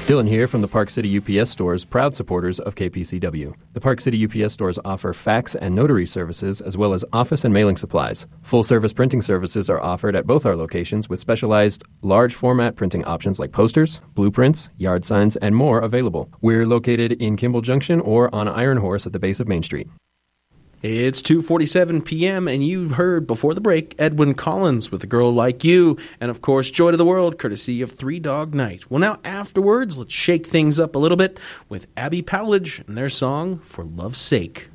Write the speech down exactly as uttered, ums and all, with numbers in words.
Dylan here from the Park City U P S stores, proud supporters of K P C W. The Park City U P S stores offer fax and notary services as well as office and mailing supplies. Full-service printing services are offered at both our locations with specialized large-format printing options like posters, blueprints, yard signs, and more available. We're located in Kimball Junction or on Iron Horse at the base of Main Street. It's two forty-seven p.m., and you heard before the break Edwyn Collins with A Girl Like You, and of course Joy to the World, courtesy of Three Dog Night. Well, now afterwards, let's shake things up a little bit with Abby Powledge and their song For Love's Sake.